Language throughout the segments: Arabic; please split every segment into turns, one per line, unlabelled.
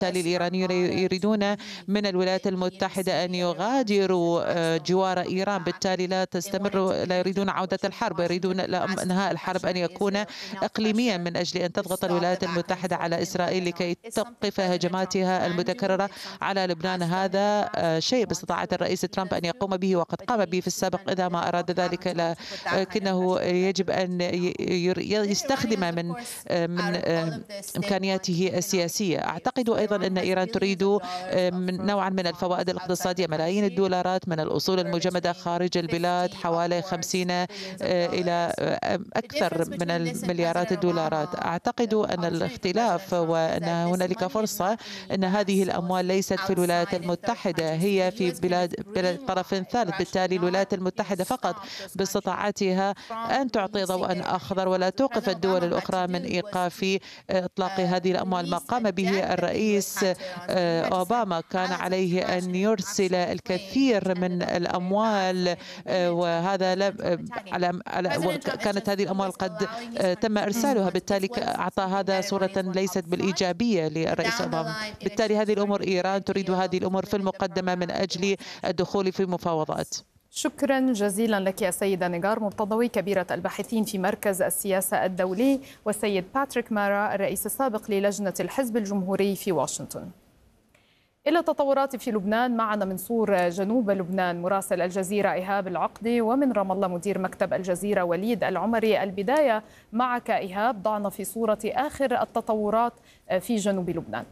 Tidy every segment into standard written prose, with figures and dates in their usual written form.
بالتالي الإيرانيون يريدون من الولايات المتحدة أن يغادروا جوار إيران، بالتالي لا تستمر، لا يريدون عودة الحرب، يريدون إنهاء الحرب أن يكون إقليميا من أجل أن تضغط الولايات المتحدة على إسرائيل لكي توقف هجماتها المتكررة على لبنان. هذا شيء باستطاعة الرئيس ترامب أن يقوم به، وقد قام به في السابق إذا ما أراد ذلك، لكنه يجب أن يستخدم من إمكانياته السياسية. أعتقد أيضا أن إيران تريد نوعا من الفوائد الاقتصادية، ملايين الدولارات من الأصول المجمدة خارج البلاد، حوالي 50 إلى أكثر من المليارات الدولارات. أعتقد أن الاختلاف وأن هنالك فرصة أن هذه الأموال ليست في الولايات المتحدة، هي في بلاد طرف ثالث، بالتالي الولايات المتحدة فقط باستطاعتها أن تعطي ضوءا أخضر ولا توقف الدول الأخرى من إيقاف إطلاق هذه الأموال. ما قام به الرئيس أوباما كان عليه أن يرسل الكثير من الأموال، وهذا كانت هذه الأموال قد تم إرسالها، بالتالي أعطى هذا صورة ليست بالإيجابية للرئيس أوباما. بالتالي هذه الأمور إيران تريد هذه الأمور في المقدمة من أجل الدخول في مفاوضات.
شكرا جزيلا لك يا سيدة نيغار مرتضوي، كبيرة الباحثين في مركز السياسة الدولي، والسيد باتريك مارا الرئيس السابق للجنة الحزب الجمهوري في واشنطن. إلى التطورات في لبنان معنا من صور جنوب لبنان مراسل الجزيرة إيهاب العقدي، ومن رام الله مدير مكتب الجزيرة وليد العمري. البداية معك إيهاب، ضعنا في صورة آخر التطورات في جنوب لبنان.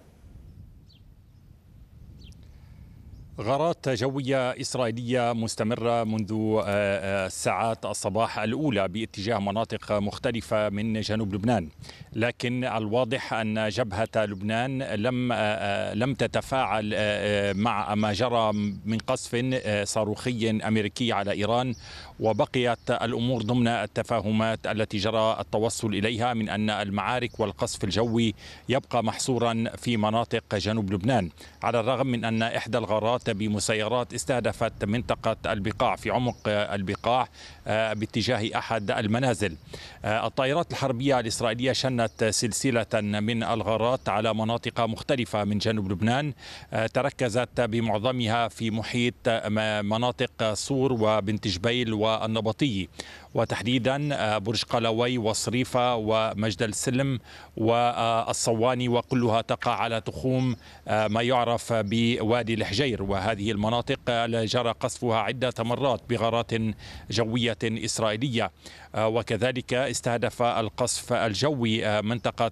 غارات جوية إسرائيلية مستمرة منذ ساعات الصباح الأولى باتجاه مناطق مختلفة من جنوب لبنان، لكن الواضح أن جبهة لبنان لم تتفاعل مع ما جرى من قصف صاروخي أمريكي على إيران، وبقيت الأمور ضمن التفاهمات التي جرى التوصل إليها من أن المعارك والقصف الجوي يبقى محصورا في مناطق جنوب لبنان، على الرغم من أن إحدى الغارات بمسيرات استهدفت منطقة البقاع في عمق البقاع باتجاه أحد المنازل. الطائرات الحربية الإسرائيلية شنت سلسلة من الغارات على مناطق مختلفة من جنوب لبنان، تركزت بمعظمها في محيط مناطق صور وبنت جبيل والنبطية، وتحديدا برج قلوي وصريفة ومجد السلم والصواني، وكلها تقع على تخوم ما يعرف بوادي الحجير. وهذه المناطق جرى قصفها عدة مرات بغارات جوية إسرائيلية، وكذلك استهدف القصف الجوي منطقة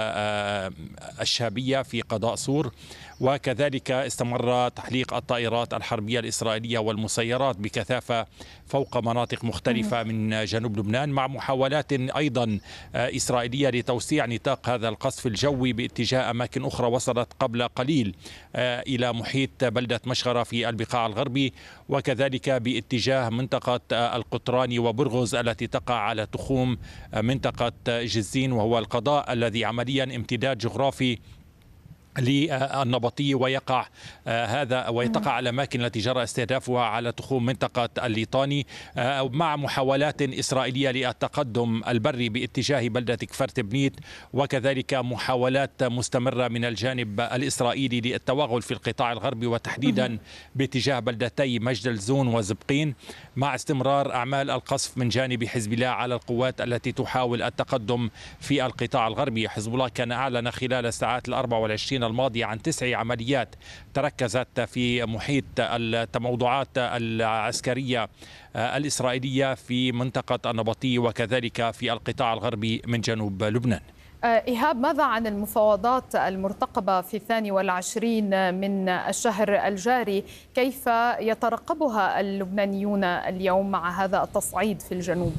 الشابية في قضاء صور، وكذلك استمر تحليق الطائرات الحربية الإسرائيلية والمسيرات بكثافة فوق مناطق مختلفة من جنوب لبنان، مع محاولات أيضا إسرائيلية لتوسيع نطاق هذا القصف الجوي باتجاه أماكن أخرى وصلت قبل قليل إلى محيط بلدة مشغرة في البقاع الغربي، وكذلك باتجاه منطقة القطراني وبرغز التي تقع على تخوم منطقة جزين، وهو القضاء الذي عمليا امتداد جغرافي للنبطية، ويقع على الأماكن التي جرى استهدافها على تخوم منطقة الليطاني، مع محاولات إسرائيلية للتقدم البري باتجاه بلدة كفرت بنيت، وكذلك محاولات مستمرة من الجانب الإسرائيلي للتوغل في القطاع الغربي، وتحديدا باتجاه بلدتي مجد الزون وزبقين، مع استمرار أعمال القصف من جانب حزب الله على القوات التي تحاول التقدم في القطاع الغربي. حزب الله كان أعلن خلال الساعات 24 الماضية عن 9 عمليات تركزت في محيط التموضعات العسكرية الإسرائيلية في منطقة النبطية وكذلك في القطاع الغربي من جنوب لبنان.
إيهاب، ماذا عن المفاوضات المرتقبة في 22 من الشهر الجاري؟ كيف يترقبها اللبنانيون اليوم مع هذا التصعيد في الجنوب؟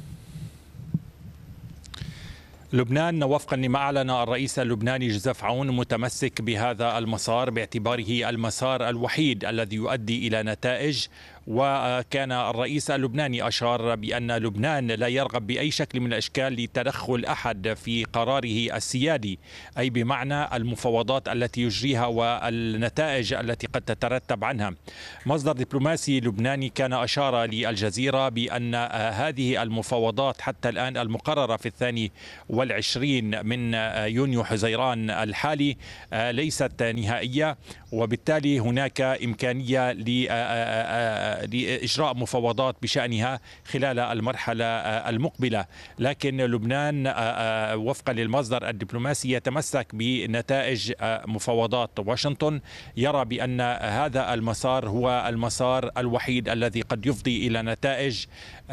لبنان وفقا لما أعلن الرئيس اللبناني جوزيف عون متمسك بهذا المسار باعتباره المسار الوحيد الذي يؤدي إلى نتائج، وكان الرئيس اللبناني أشار بأن لبنان لا يرغب بأي شكل من الأشكال لتدخل أحد في قراره السيادي، أي بمعنى المفاوضات التي يجريها والنتائج التي قد تترتب عنها. مصدر دبلوماسي لبناني كان أشار للجزيرة بأن هذه المفاوضات حتى الآن المقررة في 22 من يونيو حزيران الحالي ليست نهائية، وبالتالي هناك إمكانية لإجراء مفاوضات بشأنها خلال المرحلة المقبلة. لكن لبنان وفقا للمصدر الدبلوماسي يتمسك بنتائج مفاوضات واشنطن، يرى بأن هذا المسار هو المسار الوحيد الذي قد يفضي إلى نتائج،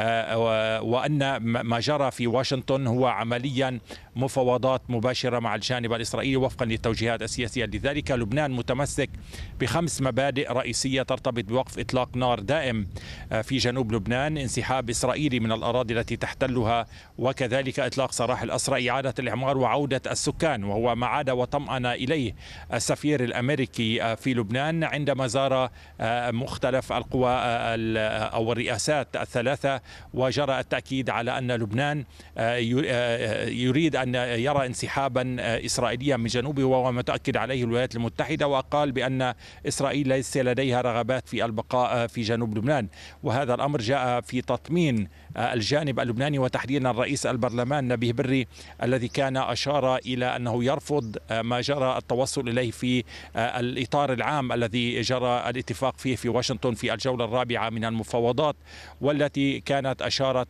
وأن ما جرى في واشنطن هو عمليا مفاوضات مباشرة مع الجانب الإسرائيلي وفقا للتوجيهات السياسية. لذلك لبنان متمسك ب5 مبادئ رئيسية ترتبط بوقف إطلاق نار دائم في جنوب لبنان، انسحاب إسرائيلي من الأراضي التي تحتلها، وكذلك إطلاق سراح الأسرى، إعادة الإعمار وعودة السكان، وهو ما عاد وطمأن إليه السفير الأمريكي في لبنان عندما زار مختلف القوى أو الرئاسات الثلاثة، وجرى التأكيد على أن لبنان يريد أن يرى انسحابا إسرائيليا من جنوبه، وهو ما تأكد عليه الولايات المتحدة، وقال بأن إسرائيل ليس لديها رغبات في البقاء في جنوب لبنان. وهذا الأمر جاء في تطمين الجانب اللبناني وتحديدا رئيس البرلمان نبيه بري، الذي كان أشار إلى أنه يرفض ما جرى التوصل إليه في الإطار العام الذي جرى الاتفاق فيه في واشنطن في الجولة الرابعة من المفاوضات، والتي كانت أشارت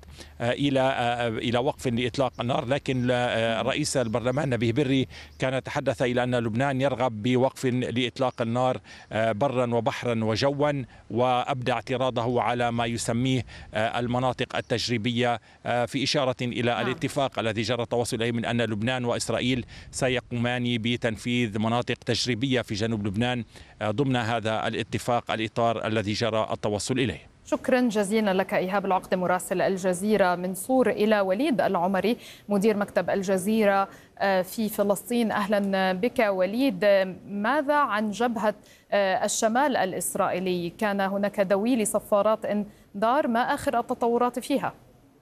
إلى وقف لإطلاق النار. لكن رئيس البرلمان نبيه بري كان تحدث إلى أن لبنان يرغب بوقف لإطلاق النار برا وبحرا وجوا، وأبدى اعتراضه على ما يسميه المناطق التجريبية، في إشارة إلى الاتفاق الذي جرى التوصل إليه من أن لبنان وإسرائيل سيقومان بتنفيذ مناطق تجريبية في جنوب لبنان ضمن هذا الاتفاق، الإطار الذي جرى التوصل إليه.
شكرا جزيلا لك إيهاب العقد مراسل الجزيرة من صور. إلى وليد العمري مدير مكتب الجزيرة في فلسطين، أهلا بك وليد. ماذا عن جبهة الشمال الإسرائيلي؟ كان هناك دوي لصفارات إنذار، ما آخر التطورات فيها؟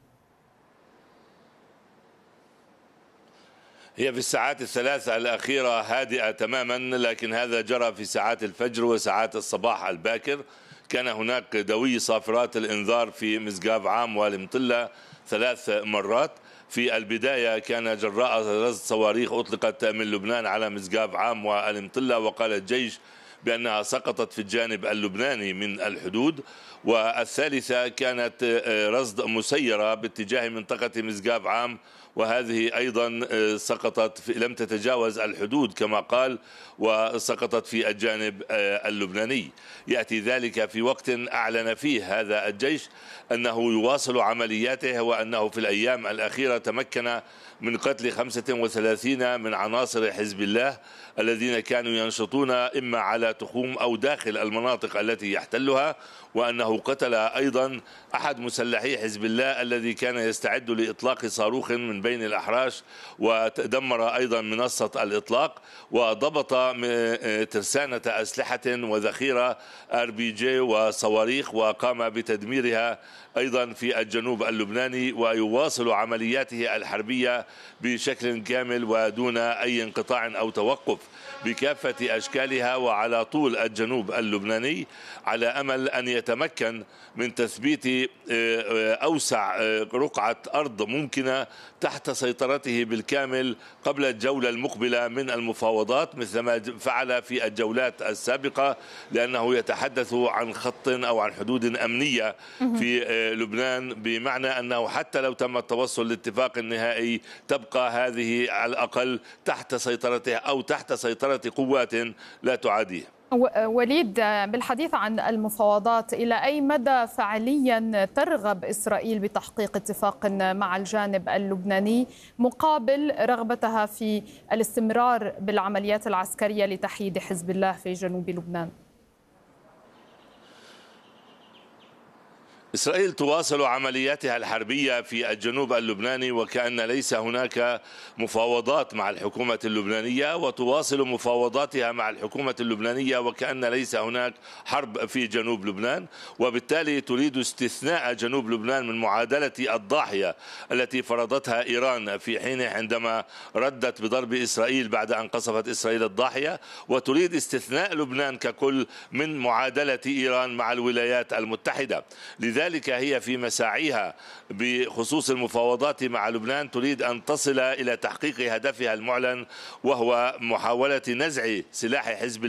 هي في الساعات الثلاثة الأخيرة هادئة تماما، لكن هذا جرى في ساعات الفجر وساعات الصباح الباكر. كان هناك دوي صافرات الإنذار في مسقاف عام والمطلة 3 مرات. في البداية كان جراء رصد صواريخ أطلقت من لبنان على مسقاف عام والمطلة، وقال الجيش بأنها سقطت في الجانب اللبناني من الحدود. والثالثة كانت رصد مسيرة باتجاه منطقة مسقاف عام، وهذه أيضا سقطت لم تتجاوز الحدود كما قال، وسقطت في الجانب اللبناني. يأتي ذلك في وقت أعلن فيه هذا الجيش أنه يواصل عملياته، وأنه في الأيام الأخيرة تمكن من قتل 35 من عناصر حزب الله الذين كانوا ينشطون إما على تخوم أو داخل المناطق التي يحتلها، وأنه قتل أيضا أحد مسلحي حزب الله الذي كان يستعد لإطلاق صاروخ من بين الأحراش، ودمر أيضا منصة الإطلاق، وضبط ترسانة أسلحة وذخيرة RPG وصواريخ، وقام بتدميرها أيضا في الجنوب اللبناني، ويواصل عملياته الحربية بشكل كامل ودون أي انقطاع أو توقف بكافة أشكالها وعلى طول الجنوب اللبناني، على أمل أن يتمكن من تثبيت أوسع رقعة أرض ممكنة تحت سيطرته بالكامل قبل الجولة المقبلة من المفاوضات، مثلما فعل في الجولات السابقة، لأنه يتحدث عن خط أو عن حدود أمنية في لبنان، بمعنى أنه حتى لو تم التوصل لاتفاق النهائي تبقى هذه على الأقل تحت سيطرته أو تحت سيطرة قوات لا تعاديه.
وليد، بالحديث عن المفاوضات، إلى أي مدى فعليا ترغب إسرائيل بتحقيق اتفاق مع الجانب اللبناني مقابل رغبتها في الاستمرار بالعمليات العسكرية لتحييد حزب الله في جنوب لبنان؟
إسرائيل تواصل عملياتها الحربية في الجنوب اللبناني وكأن ليس هناك مفاوضات مع الحكومة اللبنانية، وتواصل مفاوضاتها مع الحكومة اللبنانية وكأن ليس هناك حرب في جنوب لبنان، وبالتالي تريد استثناء جنوب لبنان من معادلة الضاحية التي فرضتها إيران في حينه عندما ردت بضرب إسرائيل بعد أن قصفت إسرائيل الضاحية، وتريد استثناء لبنان ككل من معادلة إيران مع الولايات المتحدة. لذلك هي في مساعيها بخصوص المفاوضات مع لبنان تريد أن تصل إلى تحقيق هدفها المعلن، وهو محاولة نزع سلاح حزب